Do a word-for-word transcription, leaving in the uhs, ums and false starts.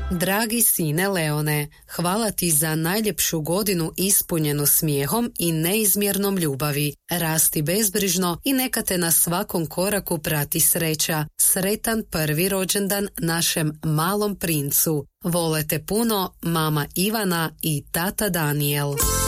Dragi sine Leone, hvala ti za najljepšu godinu ispunjenu smijehom i neizmjernom ljubavi. Rasti bezbrižno i neka te na svakom koraku prati sreća. Sretan prvi rođendan našem malom princu. Vole te puno, mama Ivana i tata Daniel.